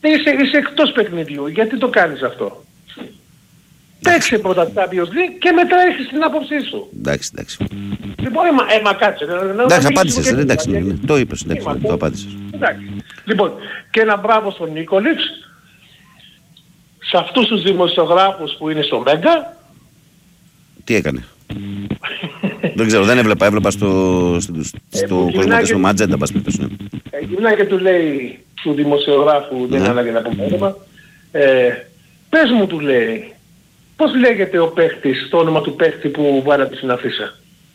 είσαι εκτός παιχνιδιού. Γιατί το κάνεις αυτό? Παίξε πρώτα Champions League και μετά έχεις την άποψή σου. Εντάξει. Λοιπόν, κάτσε. Εντάξει, απάντησες, εντάξει, το είπες, το απάντησες. Εντάξει. Λοιπόν, και ένα μπράβο στον Νίκολιτς, σε αυτούς τους δημοσιογράφους που είναι στο Μέγκα. Τι έκανε? Δεν ξέρω, δεν έβλεπα στο κόσμο στο Ματζέντα, πας πίπες. Γυμνά και του λέει, του δημοσιογράφου, δεν ανάγκη να πούμε όνομα, πες μου, του λέει, πώς λέγεται ο παίχτης, το όνομα του παίχτη που βάλατε στην αφίσα?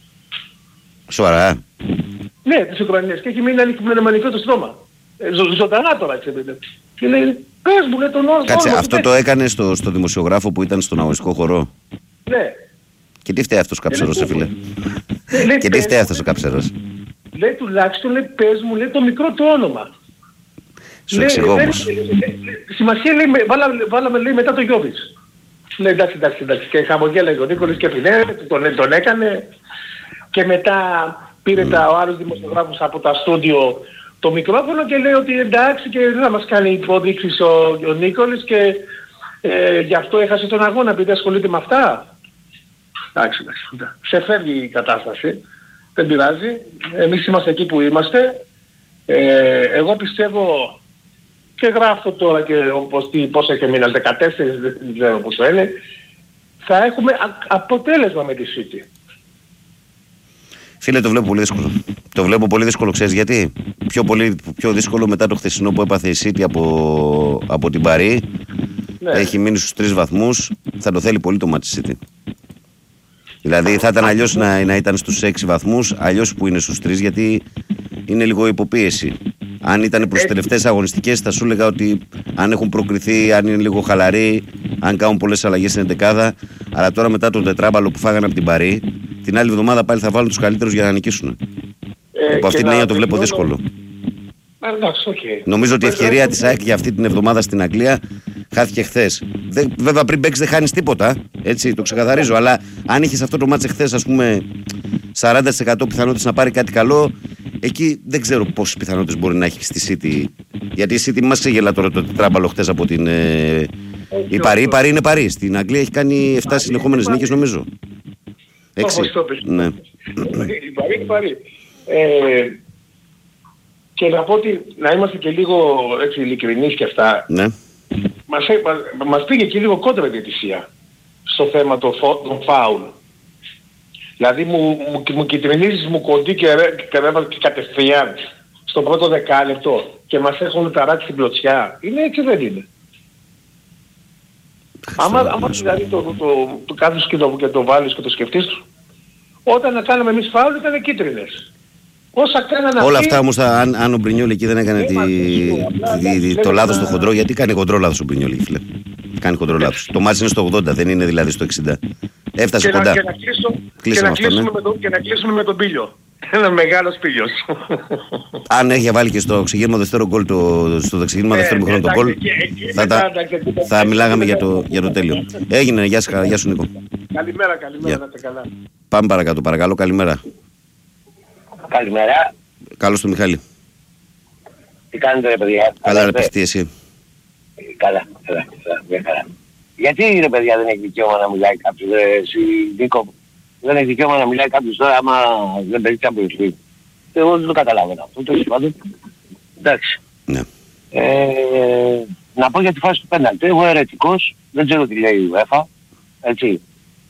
Σοβαρά? Ναι, της Ουκρανίας, και έχει μείνει ανοιχτό το στόμα. Ζωντανά τώρα, ξέρετε. Και λέει, πες μου, λέει τον όνομα. Κάτσε, αυτό το έκανε στο δημοσιογράφο που ήταν στον αγωνιστικό χορό? Ναι. Και τι φταίει αυτός ο καψερός, φίλε? Και τι φταίει αυτός ο καψερός? Λέει τουλάχιστον, λέει, πες μου, λέει το μικρό του όνομα. Σου εξηγώ όμως. Σημασία, λέει, βάλαμε, λέει, μετά το Γιώβιτς. Λέει, εντάξει. Και χαμογέλαγε ο Νίκολης και τον έκανε. Και μετά πήρε ο άλλος δημοσιογράφος από τα στούντιο το μικρόφωνο και λέει ότι εντάξει, και δεν θα μας κάνει υποδείξεις ο Νίκολης και γι' αυτό έχασε τον αγώνα επειδή ασχολείται με αυτά. Εντάξει. Σε φεύγει η κατάσταση. Δεν πειράζει. Εμείς είμαστε εκεί που είμαστε. Εγώ πιστεύω και γράφω τώρα και πώς έχει μείνει, 14, δεν ξέρω πώς το είναι. Θα έχουμε αποτέλεσμα με τη City. Φίλε, το βλέπω πολύ δύσκολο. Το βλέπω πολύ δύσκολο, ξέρεις γιατί? Πιο δύσκολο μετά το χθεσινό που έπαθε η City από την Παρί. Ναι. Έχει μείνει στους 3 βαθμούς. Θα το θέλει πολύ το μάτι City. Δηλαδή θα ήταν αλλιώς να ήταν στους 6 βαθμούς, αλλιώς που είναι στους 3, γιατί είναι λίγο υποπίεση. Αν ήταν προς τις τελευταίες αγωνιστικές θα σου έλεγα ότι αν έχουν προκριθεί, αν είναι λίγο χαλαροί, αν κάνουν πολλές αλλαγές στην εντεκάδα. Αλλά τώρα μετά τον τετράμπαλο που φάγανε από την Παρί, την άλλη εβδομάδα πάλι θα βάλουν τους καλύτερους για να νικήσουν. Από αυτήν την έννοια το βλέπω δύσκολο. Νομίζω ότι η ευκαιρία της ΑΕΚ για αυτή την εβδομάδα στην Αγγλία χάθηκε χθες. Βέβαια πριν παίξεις δεν χάνεις τίποτα, έτσι, το ξεκαθαρίζω. Αλλά αν είχες αυτό το μάτς χθες, ας πούμε, 40% πιθανότητες να πάρει κάτι καλό, εκεί δεν ξέρω πόσες πιθανότητες μπορεί να έχει στη City. Γιατί η City μας ξεγελά τώρα το τετράμπαλο χθες από την. Η Παρί είναι Παρί. Στην Αγγλία έχει κάνει 7 συνεχόμενες νίκες, νομίζω. 6. Ναι. Η Παρί. Και να πω ότι να είμαστε και λίγο έτσι ειλικρινείς και αυτά. Ναι. Μας πήγε και λίγο κόντρα η διαιτησία στο θέμα των φάουλ. Δηλαδή μου κυτρινίζεις, μου κοντεί και ρέβαλε κατευθείαν στο πρώτο δεκάλεπτο και μας έχουν ταράξει την πλωτσιά. Είναι έτσι, δεν είναι? Άμα δηλαδή το κάθεις και το βάλεις και το σκεφτείς, όταν κάναμε εμείς φάουλ ήταν κίτρινες. Όσα κάνανε όλα αυτά όμως, αν ο Μπρινιόλ εκεί δεν έκανε το λάθος στο χοντρό, γιατί κάνει χοντρό λάθος ο Μπρινιόλ, φίλε? Κάνει χοντρό λάθος. Το μάτς είναι στο 80, δεν είναι δηλαδή στο 60. Έφτασε κοντά. Και να κλείσουμε με τον Πίλιο. Ένα μεγάλος Πίλιος. Αν έχει βάλει και στο ξεκίνημα δεύτερο γκολ, στο ξεκίνημα δεύτερο χρόνο το γκολ, θα μιλάγαμε για το τέλειο. Έγινε, γεια σου Νίκο. Καλημέρα, να είστε καλά. Πάμε παρακάτω, παρακαλώ, καλημέρα. Καλημέρα. Καλώς το Μιχάλη. Τι κάνετε ρε παιδιά? Καλά ρε παιχτή εσύ. Καλά. Γιατί ρε παιδιά δεν έχει δικαίωμα να μιλάει κάποιος, Νίκο? Δεν έχει δικαίωμα να μιλάει κάποιος τώρα άμα δεν παίζει Champions League? Εγώ δεν το καταλάβαινα αυτό, το πάντων. Εντάξει. Ναι. Να πω για τη φάση του πέναλτι. Εγώ αιρετικός, δεν ξέρω τι λέει η UEFA. Έτσι.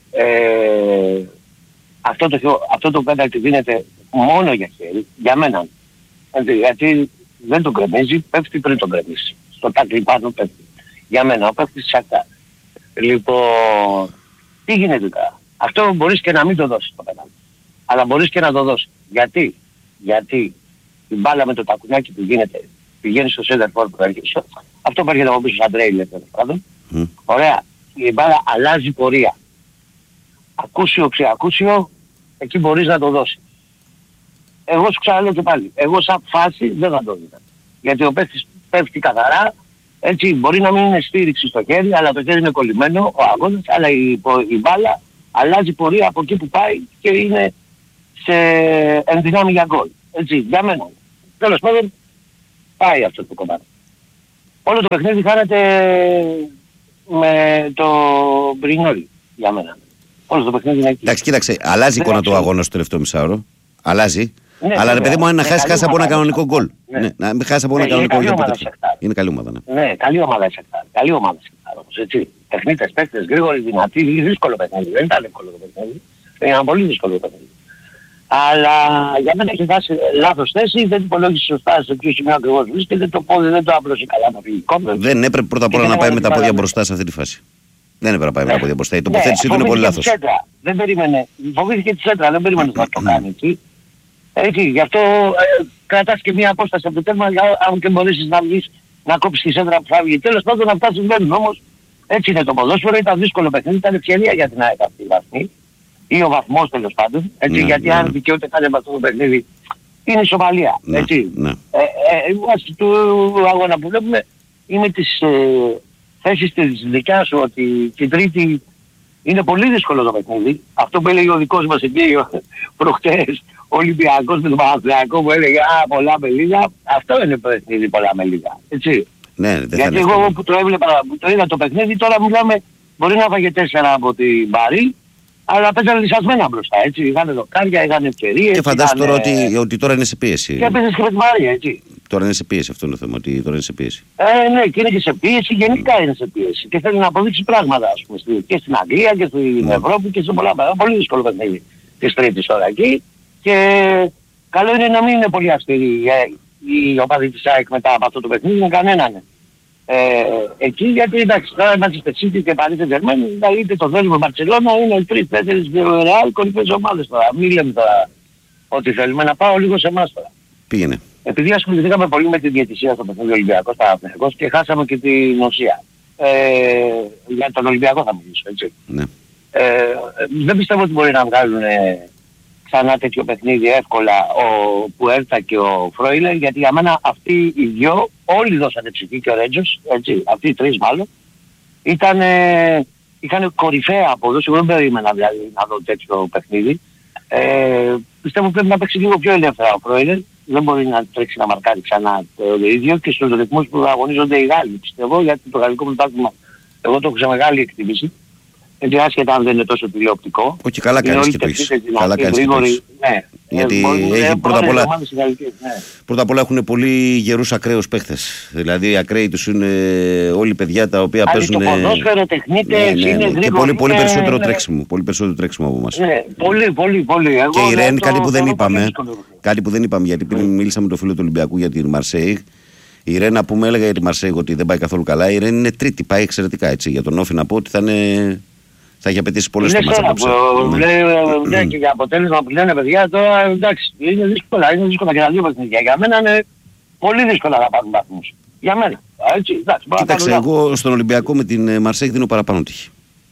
Αυτό το πέναλτι δίνεται μόνο για χέρι, για μένα. Γιατί δεν τον κρεμίζει, πέφτει πριν τον κρεμίσει. Στο τάκλι πάνω πέφτει. Για μένα, πέφτει σακά. Λοιπόν, τι γίνεται τώρα? Αυτό μπορείς και να μην το δώσεις το πέναλτι. Αλλά μπορείς και να το δώσεις. Γιατί? Γιατί η μπάλα με το τακουνάκι που γίνεται, πηγαίνει στο center for που έρχεσαι. Αυτό που έρχεται από πίσω σαν τρέιλερ τέλος πάντων. Ωραία. Η μπάλα αλλάζει πορεία. Ακούσιο, ξεακούσιο, εκεί μπορείς να το δώσεις. Εγώ σου ξαναλέω και πάλι, εγώ σαν φάση δεν θα το δίνω. Γιατί ο παίκτης πέφτει καθαρά, έτσι μπορεί να μην είναι στήριξη στο χέρι, αλλά το χέρι είναι κολλημένο, ο αγώνας, αλλά η μπάλα αλλάζει πορεία από εκεί που πάει και είναι σε ενδυνάμει για γκολ. Έτσι, για μένα. Τέλος πάντων, πάει αυτό το κομμάτι. όλο το παιχνίδι χάνεται με το Μπρινιόλι για μένα. Όλο το παιχνίδι είναι εκεί. Εντάξει, κοίταξε, αλλάζει η εικόνα του αγώνα στο τελευταίο μισάωρο. Αλλάζει. Ναι, αλλά ρε παιδί μου, αν να χάσει από ένα κανονικό γκολ. Ναι, να μην χάσει από ένα κανονικό γκολ. Είναι καλή ομάδα. Ναι, καλή ομάδα η Σακτάρ. Καλή ομάδα η Σακτάρ. Τεχνίτες, παίκτες, γρήγοροι, δυνατοί, δύσκολο παιχνίδι. Δεν ήταν εύκολο το παιχνίδι. Είναι ένα πολύ δύσκολο παιχνίδι. Αλλά για μένα έχει βάσει λάθος θέση, δεν υπολόγισε σωστά σε ποιο σημείο ακριβώς βρίσκεται, το πόδι δεν το άπλωσε καλά το φυγικό. Δεν έπρεπε πρώτα απ' όλα να πάει με τα πόδια μπροστά σε αυτή τη φάση. Δεν έπρεπε να πάει με τα πόδια μπροστά. Η τοποθέτησή του είναι πολύ λάθος. Δεν περίμενε, φοβήθηκε τη σέντρα, δεν περίμενε να το κάνει έτσι. Έτσι, γι' αυτό κρατάς και μια απόσταση από το τέρμα, αν και μπορέσεις να βγεις, να κόψεις τη σέντρα που θα βγει. Τέλος πάντων αυτά συμβαίνουν όμως. Έτσι είναι το ποδόσφαιρο, ήταν δύσκολο παιχνίδι, ήταν ευκαιρία για την ΑΕΚ αυτή η βαθμή. Ή ο βαθμός τέλος πάντων. Έτσι, γιατί αν δικαιούται κάτι από αυτό το παιχνίδι είναι ισοπαλία. Έτσι. Βάσει του αγώνα που βλέπουμε είναι τις θέσεις της δικιάς σου ότι την Τρίτη είναι πολύ δύσκολο το παιχνίδι. Αυτό που έλεγε ο δικός μας εκεί προχτές, ο Ολυμπιακός με τον Παναθηναϊκό που έλεγε πολλά με λίγα, αυτό είναι παιχνίδι πολλά με λίγα. Έτσι. Ναι, γιατί εγώ που το έβλεπα, που το είδα το παιχνίδι, τώρα μιλάμε, μπορεί να φάγε 4 από την Μπαρί, αλλά παίζανε λυσασμένα μπροστά, έτσι. Είχαν δοκάρια, είχαν ευκαιρίες. Και φαντάζομαι τώρα ότι τώρα είναι σε πίεση. Και έπαιζες και με την Μπαρί, έτσι. Τώρα είναι σε πίεση, αυτό είναι το θέμα, ότι τώρα είναι σε πίεση. Ναι, και είναι και σε πίεση, γενικά είναι σε πίεση. Και θέλει να αποδείξει πράγματα, ας πούμε, και στην Αγγλία και στην Ευρώπη και σε πολλά πράγματα. Πολύ δύσκολο παιχνίδι της Τρίτης τώρα εκεί. Και καλό είναι να μην είναι πολύ αυστηροί οι οπαδοί της ΑΕΚ μετά από αυτό το παιχνίδι, με κανέναν. Εκεί γιατί εντάξει τώρα Manchester City και Paris Saint-Germain, είτε το θέλουμε Μπαρτσελώνα, είναι 3-4 Real κορυφαίες ομάδες τώρα. Μην λέμε τώρα ότι θέλουμε να πάω λίγο σε εμάς τώρα. Πήγαινε. Επειδή ασχοληθήκαμε πολύ με τη διαιτησία στο παιχνίδι Ολυμπιακός Παναθηναϊκός και χάσαμε και την ουσία. Για τον Ολυμπιακό θα μιλήσω, έτσι. Ναι. Δεν πιστεύω ότι μπορεί να βγάλουν ξανά τέτοιο παιχνίδι εύκολα ο Πουέρτα και ο Φρόιλερ, γιατί για μένα αυτοί οι δυο όλοι δώσανε ψυχή και ο Ρέτζος, έτσι, αυτοί οι τρεις μάλλον, είχαν κορυφαία απόδοση, εγώ δεν περίμενα δηλαδή να δω τέτοιο παιχνίδι. Πιστεύω πρέπει να παίξει λίγο πιο ελεύθερα ο Φρόιλερ, δεν μπορεί να τρέξει να μαρκάρει ξανά το ίδιο και στους ρυθμούς που αγωνίζονται οι Γάλλοι, πιστεύω, γιατί το γαλλικό πρωτάθλημα εγώ το έχω σε μεγάλη εκτίμηση. Έτσι άσχετα αν δεν είναι τόσο τηλεοπτικό. Όχι, καλά κάνεις και το έχεις. Καλά κάνεις και το έχεις. Ναι. Γιατί έχει πρώτα απ' όλα έχουν πολύ γερούς ακραίους παίχτες. Δηλαδή οι ακραίοι τους είναι όλοι παιδιά τα οποία παίζουν... Το ποδόσφαιρο, τεχνίτες, είναι γρήγοροι. Και πολύ περισσότερο τρέξιμο. Πολύ περισσότερο τρέξιμο από εμάς. Ναι, πολύ. Και η Ρεν, κάτι που δεν είπαμε. Κάτι που δεν είπαμε, γιατί πριν μίλησα με τον φίλο του Ολυμπιακού για την Μαρσέιγ. Η Ρεν, να πούμε, έλεγα για τη Μαρσέιγ ότι δεν πάει καθόλου καλά. Η Ρεν είναι τρίτη, πάει εξαιρετικά έτσι. Για τον Όφη να πω ότι θα έχει απαιτήσει πολλές το μάτς απόψε. Ναι, και για αποτέλεσμα που λένε παιδιά τώρα εντάξει, είναι δύσκολα και τα δύο παιχνίδια. Για μένα είναι πολύ δύσκολα να πάρουν βαθμούς. Για μένα. Έτσι, εντάξει, κοίταξε, εγώ στον Ολυμπιακό με την Μαρσέιγ δίνω παραπάνω τύχη.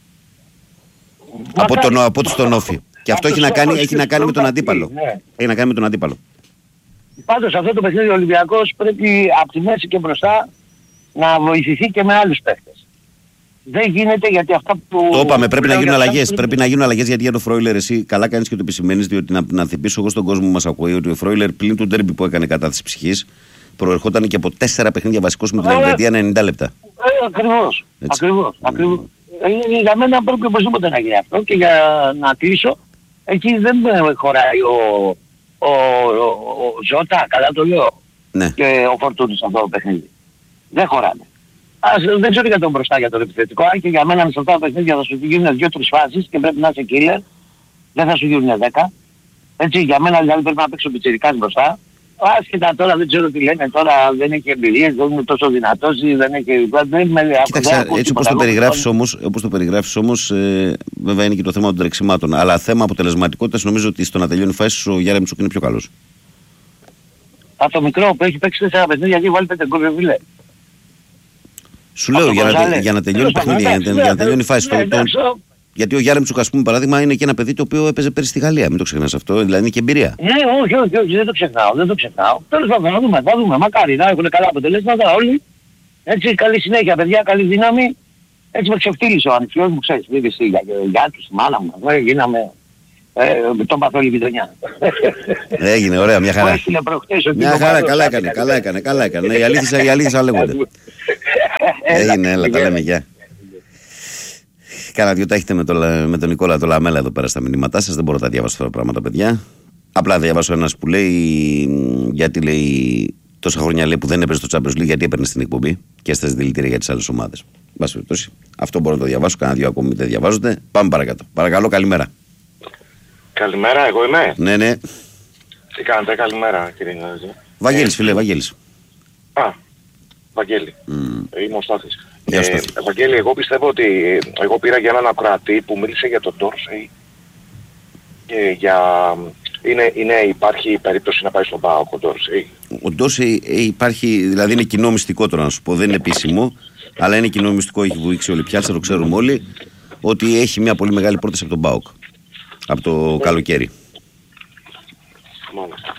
Από τον Όφη. Και αυτό έχει να κάνει με τον αντίπαλο. Έχει να κάνει με τον αντίπαλο. Πάντως αυτό το παιχνίδι ο Ολυμπιακός πρέπει από τη μέση και μπροστά να βοηθηθεί και με άλλους παίχτες. Δεν γίνεται γιατί αυτά που... Το είπαμε, πρέπει να γίνουν αλλαγές. Πρέπει να γίνουν αλλαγές γιατί για τον Φρόιλερ εσύ καλά κάνεις και το επισημαίνεις, διότι να θυμίσω εγώ στον κόσμο που μας ακούει ότι ο Φρόιλερ πλην του ντέρμπι που έκανε κατάθεση ψυχής προερχόταν και από 4 παιχνίδια βασικός με την Ελβετία 90 λεπτά. Ακριβώς. Για μένα πρέπει οπωσδήποτε να γίνει αυτό και για να κλείσω, εκεί δεν χωράει ο Ζώτα, καλά το λέω, και ο Φορτούνης αυτό το παιχνίδι. Δεν χωράνε. Δεν ξέρω για τον μπροστά για τον επιθετικό, αν και για μένα με σε αυτά τα παιχνίδια θα σου γίνουν 2-3 φάσεις και πρέπει να είσαι killer, δεν θα σου γίνουν 10. Έτσι, για μένα δηλαδή πρέπει να παίξει ο πιτσιρικάς μπροστά. Άσχετα τώρα δεν ξέρω τι λένε, τώρα δεν έχει εμπειρίες, δεν είναι τόσο δυνατός, δεν έχει... Κοίταξε, έτσι όπως το περιγράφεις όμως, βέβαια είναι και το θέμα των τρεξιμάτων, αλλά θέμα αποτελεσματικότητας νομίζω ότι στο να τελειώνει φάσεις ο Γιάρεμτσουκ είναι πιο καλός. Από το μικρό που έχει παίξει 4 παιχνίδια και βάλει 5 γκολ, φίλε. Σου λέω για να τελειώνει παιχνίδια, για να τελειώνει φάση. Γιατί ο Γιάρεμτσουκ, ας πούμε, παράδειγμα, είναι και ένα παιδί το οποίο έπαιζε πέρυσι στη Γαλλία. Μην το ξεχνάς αυτό, δηλαδή είναι και εμπειρία. Ναι, όχι, δεν το ξεχνάω. Τέλος πάντων, θα δούμε. Μακάρι να έχουν καλά αποτελέσματα όλοι. Έτσι, καλή συνέχεια, παιδιά, καλή δύναμη. Έτσι με ξεφτύλισε ο ανιψιός μου, ξέρεις, μίλησε για τους, τη μάνα μου. Γίναμε τον παθόλη γειτονιά. Έγινε, ωραία, μια χαρά. Μια χαρά, καλά έκανε. Η αλήθεια λέγονται. Έγινε, έλα, τα λέμε, γεια. Κάνα δυο τα έχετε με τον Νικόλα το Λαμέλα εδώ πέρα στα μηνύματά σας. Δεν μπορώ να τα διαβάσω τώρα πράγματα, παιδιά. Απλά διαβάσω ένας που λέει, γιατί λέει τόσα χρόνια λέει που δεν έπαιζε στο Champions League, γιατί έπαιρνε στην εκπομπή και έστασε δηλητήρια για τις άλλες ομάδες. Βάση περιπτώσει. Αυτό μπορώ να το διαβάσω. Κάνα δυο ακόμη δεν διαβάζονται. Πάμε παρακάτω. Παρακαλώ, καλημέρα. Καλημέρα, εγώ είμαι. Ναι, ναι. Τι κάνετε, καλημέρα κύριε Νιώζη. Βαγγέλης, φίλε, Βαγγέλης. Βαγγέλη. Είμαι ο Στάθης. Γεια σου. Βαγγέλη, εγώ πιστεύω ότι εγώ πήρα για έναν ακροατή που μίλησε για τον Ντόρσεϊ και υπάρχει περίπτωση να πάει στον ΠΑΟΚ ο Ντόρσεϊ. Ο Ντόρσεϊ υπάρχει, δηλαδή είναι κοινό μυστικό τώρα να σου πω, δεν είναι επίσημο, αλλά είναι κοινό μυστικό, έχει βουήξει όλη πιάτσα, το ξέρουμε όλοι, ότι έχει μια πολύ μεγάλη πρόταση από τον ΠΑΟΚ. Από το καλοκαίρι. Μάλιστα.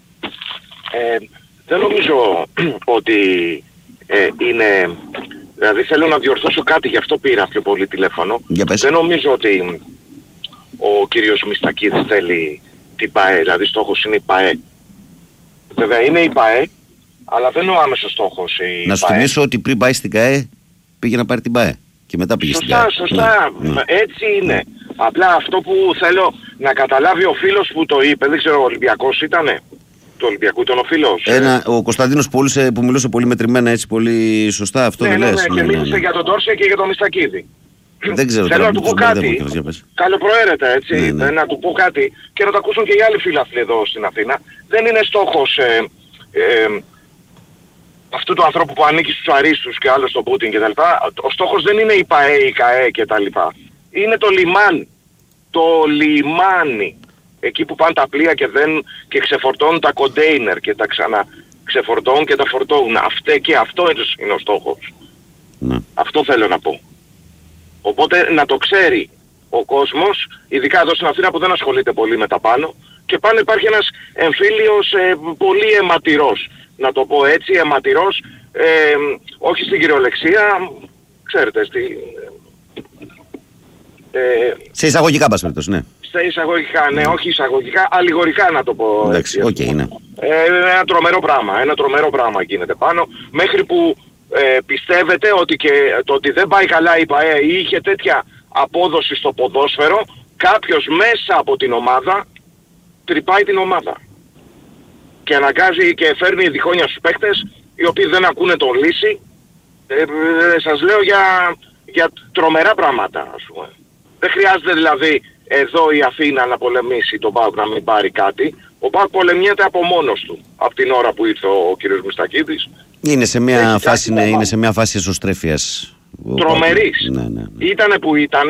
Δεν νομίζω ότι είναι... Δηλαδή θέλω να διορθώσω κάτι, γι' αυτό πήρα πιο πολύ τηλέφωνο. Δεν νομίζω ότι ο κύριος Μιστακίδης θέλει την ΠΑΕ, δηλαδή στόχος είναι η ΠΑΕ. Βέβαια είναι η ΠΑΕ, αλλά δεν είναι ο άμεσος στόχος η να σου θυμίσω ότι πριν πάει στην ΚΑΕ πήγε να πάρει την ΠΑΕ και μετά πήγε στην ΚΑΕ. Σωστά, έτσι είναι. Απλά αυτό που θέλω να καταλάβει ο φίλος που το είπε, δεν ξέρω, ο Ολυμπιακός ήτανε. Του Ολυμπιακού ήταν ο φίλος. Ο Κωνσταντίνος που μιλούσε πολύ μετρημένα, έτσι πολύ σωστά, αυτό δεν λες. Ναι, και μίλησε για τον Ντόρσεϊ και για τον Μιστακίδη. Δεν ξέρω. Θέλω να του πω κάτι. Καλοπροαίρετα, έτσι. Να του πω κάτι και να το ακούσουν και οι άλλοι φίλαθλοι εδώ στην Αθήνα. Δεν είναι στόχος αυτού του ανθρώπου που ανήκει στους αρίστους και άλλος στον Πούτιν κτλ. Ο στόχος δεν είναι η ΠΑΕ, η ΚΑΕ κτλ. Είναι το λιμάνι. Το λιμάνι. Εκεί που πάνε τα πλοία και ξεφορτώνουν τα κοντέινερ και τα ξαναξεφορτώνουν και τα φορτώνουν. Αυτό είναι ο στόχος. Ναι. Αυτό θέλω να πω. Οπότε να το ξέρει ο κόσμος, ειδικά εδώ στην Αθήνα που δεν ασχολείται πολύ με τα πάνω, και πάνω υπάρχει ένας εμφύλιος πολύ αιματηρός. Να το πω έτσι, αιματηρός, όχι στην κυριολεξία, ξέρετε, σε εισαγωγικά πας περιπτώσει, ναι. Σε εισαγωγικά, ναι, όχι εισαγωγικά, αλληγορικά να το πω. Εντάξει, οκ, ναι. Ένα τρομερό πράγμα γίνεται πάνω, μέχρι που πιστεύετε ότι και το ότι δεν πάει καλά η ΠΑΕ ή είχε τέτοια απόδοση στο ποδόσφαιρο, κάποιος μέσα από την ομάδα τρυπάει την ομάδα. Και αναγκάζει και φέρνει διχόνια στους παίκτες, οι οποίοι δεν ακούνε τον Λύση. Σας λέω για τρομερά πράγματα, ας πούμε. Δεν χρειάζεται δηλαδή εδώ η Αθήνα να πολεμήσει τον ΠΑΟΚ να μην πάρει κάτι. Ο ΠΑΟΚ πολεμιέται από μόνος του από την ώρα που ήρθε ο κύριος Μιστακίδης. Είναι σε μια φάση εσωστρέφειας. Τρομερής. Ναι. Ήτανε που ήταν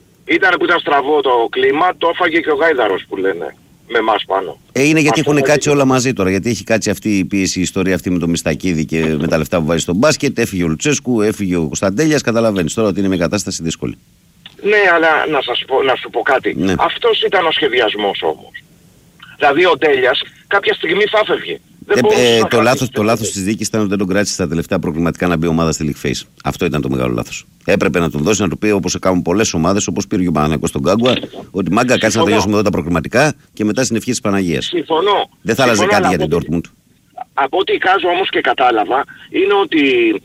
στραβό το κλίμα, το έφαγε και ο Γάιδαρος που λένε. Με εμάς πάνω. Είναι γιατί έχουν κάτσει όλα μαζί τώρα. Γιατί έχει κάτσει αυτή η πίεση, η ιστορία αυτή με το Μιστακίδη και με τα λεφτά που βάζει στο μπάσκετ. Έφυγε ο Λουτσέσκου, έφυγε ο Κωνσταντέλιας. Καταλαβαίνεις τώρα ότι είναι μια κατάσταση δύσκολη. Ναι, αλλά να σου πω κάτι. Ναι. Αυτός ήταν ο σχεδιασμός όμως. Δηλαδή ο Ντέλιας κάποια στιγμή θα έφευγε. Το λάθος της διοίκησης ήταν ότι δεν τον κράτησε στα τελευταία προκριματικά να μπει ομάδα στη League Phase. Αυτό ήταν το μεγάλο λάθος. Έπρεπε να τον δώσει να του πει, όπως κάνουν πολλές ομάδες, όπως πήρε ο Παναθηναϊκός στον Κάγκουα, ότι μάγκα κάτσε να τελειώσουμε εδώ τα προκριματικά και μετά στην ευχή της Παναγίας. Συμφωνώ. Δεν θα άλλαζε κάτι για την Dortmund. Από ό,τι εικάζω όμως και κατάλαβα, είναι ότι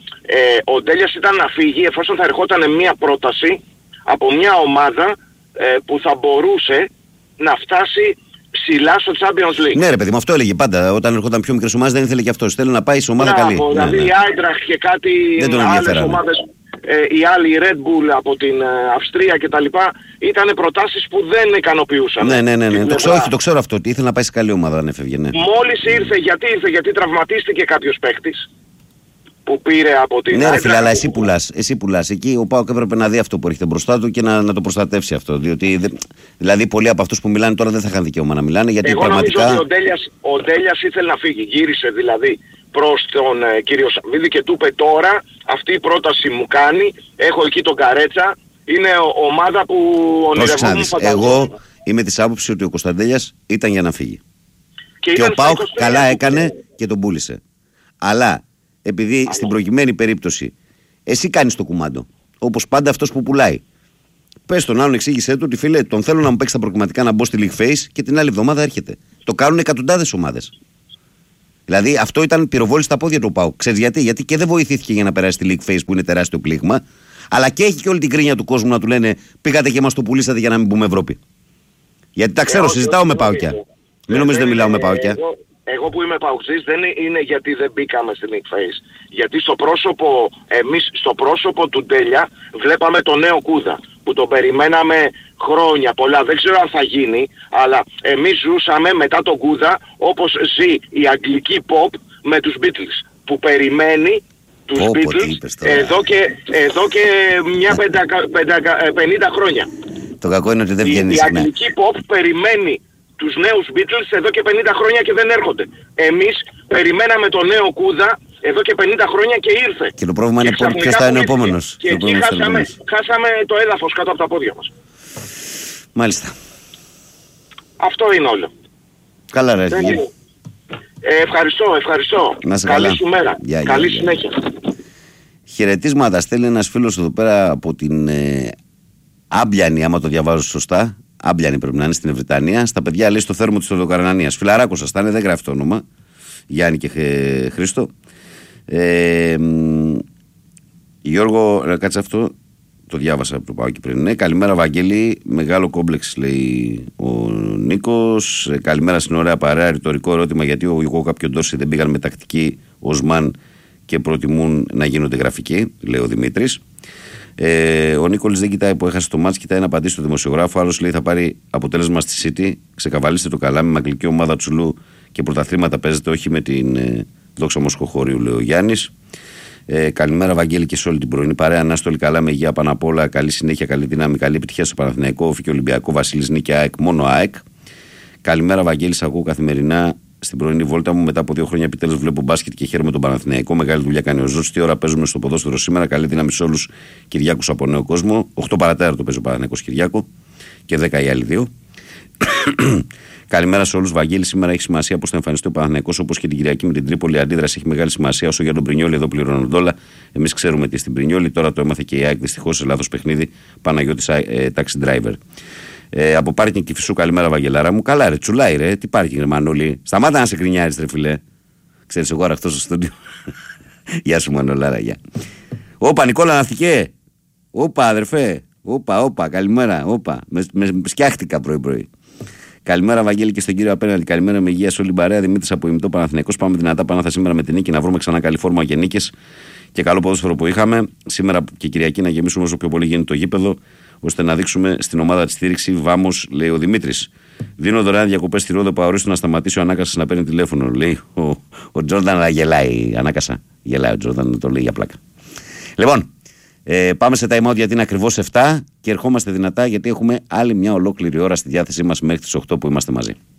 ο Ντέλιας ήταν να φύγει εφόσον θα ερχόταν μια πρόταση από μια ομάδα που θα μπορούσε να φτάσει ψηλά στο Champions League. Ναι, ρε παιδί μου, αυτό έλεγε πάντα. Όταν ερχόταν πιο μικρές ομάδες δεν ήθελε και αυτός. Θέλει να πάει σε ομάδα καλή. Δηλαδή η Άιντραχτ και κάτι άλλες ομάδες, η άλλη η Red Bull από την Αυστρία κτλ. Ήταν προτάσεις που δεν ικανοποιούσαν. Ναι. Το ξέρω αυτό. Ότι ήθελε να πάει σε καλή ομάδα αν έφευγε. Ναι. Μόλις ήρθε, γιατί τραυματίστηκε κάποιος παίκτης που πήρε από την... Ναι ρε φίλε, αλλά εσύ πουλάς. Εκεί ο ΠΑΟΚ έπρεπε να δει αυτό που έρχεται μπροστά του και να το προστατεύσει αυτό. Διότι δηλαδή πολλοί από αυτούς που μιλάνε τώρα δεν θα είχαν δικαίωμα να μιλάνε. Γιατί εγώ πραγματικά... νομίζω ότι ο Ντέλιας ήθελε να φύγει. Γύρισε δηλαδή προς τον κύριο Σαββίδη και του είπε τώρα αυτή η πρόταση μου κάνει. Έχω εκεί τον Καρέτσα. Είναι ομάδα που ονειρευόμουν φαντάζομαι. Εγώ είμαι της άποψης ότι ο Κωνσταντέλιας ήταν για να φύγει. Και ο ΠΑΟΚ καλά έκανε και τον πούλησε. Αλλά επειδή στην προκειμένη περίπτωση εσύ κάνεις το κουμάντο, όπως πάντα αυτός που πουλάει, πες τον άλλον, εξήγησέ του ότι φίλε, τον θέλω να μου παίξει τα προκριματικά να μπω στη League Phase και την άλλη εβδομάδα έρχεται. Το κάνουν εκατοντάδες ομάδες. Δηλαδή αυτό ήταν πυροβόληση στα πόδια του ΠΑΟΚ. Ξέρεις γιατί? Γιατί και δεν βοηθήθηκε για να περάσει τη League Phase που είναι τεράστιο πλήγμα, αλλά και έχει και όλη την κρίνια του κόσμου να του λένε πήγατε και μας το πουλήσατε για να μην πούμε Ευρώπη. Γιατί τα ξέρω, συζητάω με ΠΑΟΚια. Μην νομίζω δεν μιλάω με ΠΑΟΚια. Εγώ που είμαι παουτζής δεν είναι γιατί δεν μπήκαμε στην League Phase. Γιατί εμείς στο πρόσωπο του Ντέλια βλέπαμε τον νέο Κούδα που τον περιμέναμε χρόνια πολλά. Δεν ξέρω αν θα γίνει, αλλά εμείς ζούσαμε μετά τον Κούδα όπως ζει η αγγλική pop με τους Beatles. Που περιμένει τους Beatles εδώ και μια 50 χρόνια. Το κακό είναι ότι δεν βγαίνει. Η αγγλική pop περιμένει τους νέους Beatles εδώ και 50 χρόνια και δεν έρχονται. Εμείς περιμέναμε τον νέο Κούδα εδώ και 50 χρόνια και ήρθε. Και το πρόβλημα είναι ποιος θα είναι ο επόμενος. Και εκεί χάσαμε το έδαφος κάτω από τα πόδια μας. Μάλιστα. Αυτό είναι όλο. Καλά ρε. Ευχαριστώ. Καλή σου μέρα. Καλή συνέχεια. Χαιρετίσματα στέλνει ένας φίλος εδώ πέρα από την Άμπλιανη, άμα το διαβάζω σωστά. Άμπλιανη πρέπει να είναι στην Βρυτανία. Στα παιδιά λέει στο θέρμο της Οδοκαρανανίας. Φιλαράκος σας ήταν, δεν γράφει το όνομα. Γιάννη και Χρήστο. Γιώργο, κάτσε αυτό. Το διάβασα από το πάω και πριν. Ναι, καλημέρα Βαγγέλη. Μεγάλο κόμπλεξ λέει ο Νίκος. Καλημέρα στην ωραία παρέα. Ρητορικό ερώτημα γιατί ο Ιωγό κάποιον Ντόρση δεν πήγαν με τακτική Οσμάν και προτιμούν να γίνονται γραφικοί, λέει ο Δημήτρης. Ο Νίκολης δεν κοιτάει που έχασε το μάτς, κοιτάει να απαντήσει στο δημοσιογράφο. Άλλος λέει θα πάρει αποτέλεσμα στη City. Ξεκαβαλίστε το καλά με αγγλική ομάδα Τσουλού και πρωταθλήματα παίζεται, όχι με την Δόξα Μοσχοχώριου, λέει ο Γιάννης. Καλημέρα Βαγγέλη και σε όλη την πρωινή παρέα. Να είστε όλοι καλά, με υγεία πάνω απ' όλα. Καλή συνέχεια, καλή δύναμη, καλή επιτυχία στο Παναθηναϊκό, Όφη και Ολυμπιακό, Βασίλης Νίκη ΑΕΚ, μόνο ΑΕΚ. Καλημέρα Βαγγέλη, σ' ακούω καθημερινά στην πρωινή βόλτα μου. Μετά από 2 χρόνια επιτέλους βλέπω μπάσκετ και χαίρομαι τον Παναθηναϊκό. Μεγάλη δουλειά κάνει ο Ζώτης. Τι ώρα παίζουμε στο ποδόσφαιρο σήμερα. Καλή δύναμη σε όλους Κυριάκους από νέο κόσμο. 8 παρατέταρτο παίζει ο Παναθηναϊκός Κυριάκο και 10 οι άλλοι 2. Καλημέρα σε όλους. Βαγγέλη, σήμερα έχει σημασία πως θα εμφανιστεί ο Παναθηναϊκός όπως και την Κυριακή με την Τρίπολη. Η αντίδραση έχει μεγάλη σημασία. Όσο για τον Πρινιόλι, εδώ πληρώνουν δόλα. Εμείς ξέρουμε τι στην Πρινιόλι. Τώρα το έμαθε και η ΑΕΚ. Δυστυχώς σε λάθος παιχνίδι. Παναγιώτης taxi driver. Από πάρκινγκ Κηφισού, καλημέρα Βαγγελάρα μου. Καλά, ρε, τσουλάει, ρε. Τι πάρκινγκ, ρε Μανώλη. Σταμάτα να σε κρινιάρεις, ρε φιλέ. Ξέρεις, εγώ αραχτώ στο στούντιο. Γεια σου, Μανολάρα, γεια. Όπα, Νικόλα Ναυτικέ. Όπα, αδερφέ. Όπα, καλημέρα. Όπα. Με σκιάχτηκα πρωί-πρωί. Καλημέρα, Βαγγέλη, και στον κύριο απέναντι. Καλημέρα με υγεία σε όλη την παρέα. Δημήτρης από Ημιτό Παναθηναϊκός. Πάμε δυνατά Πανάθα σήμερα με την νίκη να βρούμε ξανά καλή φόρμα και νίκες και καλό ποδόσφαιρο που είχαμε. Σήμερα και Κυριακή να γεμίσουμε όσο πιο πολύ γίνεται το γήπεδο, ώστε να δείξουμε στην ομάδα τη στήριξη. Βάμος, λέει ο Δημήτρης. Δίνω δωρεάν διακοπές στη Ρόδο Παορίστου να σταματήσει ο Ανάκασας να παίρνει τηλέφωνο. Λέει ο Τζόρνταν, αλλά γελάει. Ανάκασα. Γελάει ο Τζόρνταν, το λέει για πλάκα. Λοιπόν, πάμε σε time out γιατί είναι ακριβώς 7 και ερχόμαστε δυνατά γιατί έχουμε άλλη μια ολόκληρη ώρα στη διάθεσή μας μέχρι τις 8 που είμαστε μαζί.